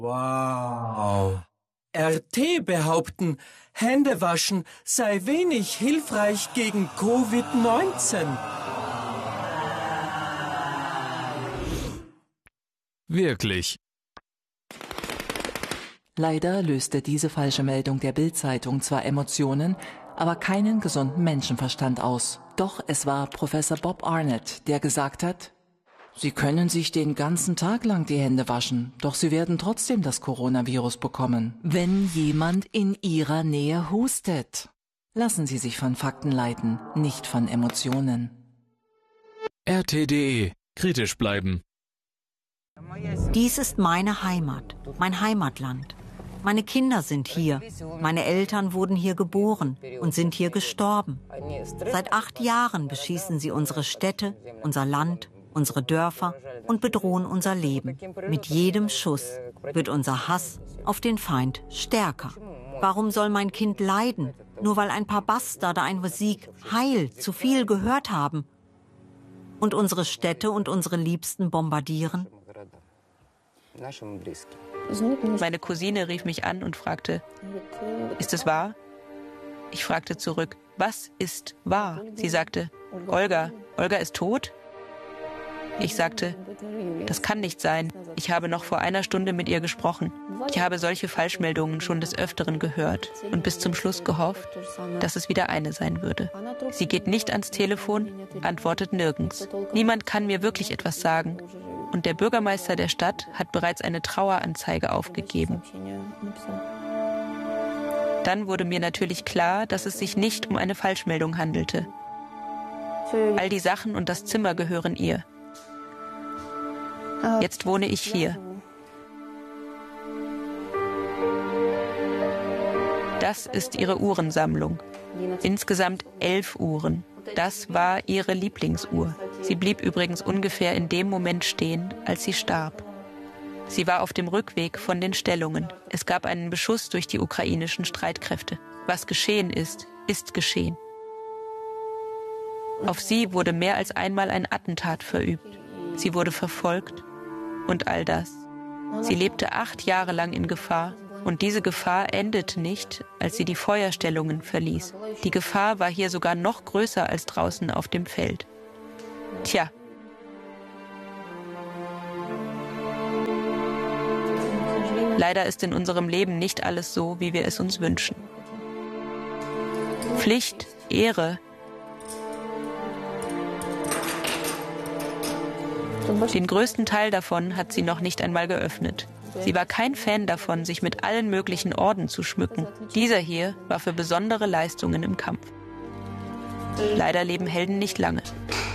Wow. RT behaupten, Händewaschen sei wenig hilfreich gegen Covid-19. Wirklich. Leider löste diese falsche Meldung der Bild-Zeitung zwar Emotionen, aber keinen gesunden Menschenverstand aus. Doch es war Professor Bob Arnett, der gesagt hat: Sie können sich den ganzen Tag lang die Hände waschen, doch Sie werden trotzdem das Coronavirus bekommen, wenn jemand in Ihrer Nähe hustet. Lassen Sie sich von Fakten leiten, nicht von Emotionen. RT.de. Kritisch bleiben. Dies ist meine Heimat, mein Heimatland. Meine Kinder sind hier. Meine Eltern wurden hier geboren und sind hier gestorben. Seit 8 Jahren beschießen sie unsere Städte, unser Land, unsere Dörfer und bedrohen unser Leben. Mit jedem Schuss wird unser Hass auf den Feind stärker. Warum soll mein Kind leiden, nur weil ein paar Bastarde eine Musik Heil zu viel gehört haben und unsere Städte und unsere Liebsten bombardieren? Meine Cousine rief mich an und fragte: Ist es wahr? Ich fragte zurück: Was ist wahr? Sie sagte: Olga ist tot? Ich sagte: Das kann nicht sein. Ich habe noch vor einer Stunde mit ihr gesprochen. Ich habe solche Falschmeldungen schon des Öfteren gehört und bis zum Schluss gehofft, dass es wieder eine sein würde. Sie geht nicht ans Telefon, antwortet nirgends. Niemand kann mir wirklich etwas sagen. Und der Bürgermeister der Stadt hat bereits eine Traueranzeige aufgegeben. Dann wurde mir natürlich klar, dass es sich nicht um eine Falschmeldung handelte. All die Sachen und das Zimmer gehören ihr. Jetzt wohne ich hier. Das ist ihre Uhrensammlung. Insgesamt 11 Uhren. Das war ihre Lieblingsuhr. Sie blieb übrigens ungefähr in dem Moment stehen, als sie starb. Sie war auf dem Rückweg von den Stellungen. Es gab einen Beschuss durch die ukrainischen Streitkräfte. Was geschehen ist, ist geschehen. Auf sie wurde mehr als einmal ein Attentat verübt. Sie wurde verfolgt und all das. Sie lebte 8 Jahre lang in Gefahr. Und diese Gefahr endete nicht, als sie die Feuerstellungen verließ. Die Gefahr war hier sogar noch größer als draußen auf dem Feld. Tja. Leider ist in unserem Leben nicht alles so, wie wir es uns wünschen. Pflicht, Ehre. Den größten Teil davon hat sie noch nicht einmal geöffnet. Sie war kein Fan davon, sich mit allen möglichen Orden zu schmücken. Dieser hier war für besondere Leistungen im Kampf. Leider leben Helden nicht lange.